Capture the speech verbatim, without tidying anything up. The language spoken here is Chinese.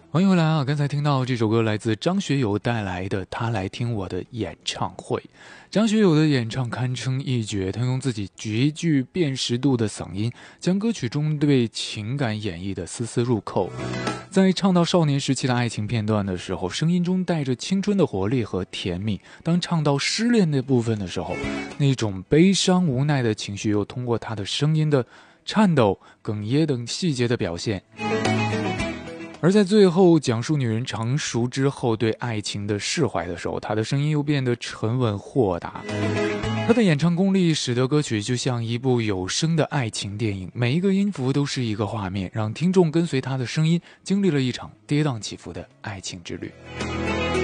欢迎回来啊！刚才听到这首歌来自张学友带来的《他来听我的演唱会》。张学友的演唱堪称一绝，他用自己极具辨识度的嗓音，将歌曲中对情感演绎的丝丝入扣。在唱到少年时期的爱情片段的时候，声音中带着青春的活力和甜蜜；当唱到失恋的部分的时候，那种悲伤无奈的情绪又通过他的声音的颤抖、哽咽等细节的表现。而在最后讲述女人成熟之后对爱情的释怀的时候，她的声音又变得沉稳豁达。她的演唱功力使得歌曲就像一部有声的爱情电影，每一个音符都是一个画面，让听众跟随她的声音经历了一场跌宕起伏的爱情之旅。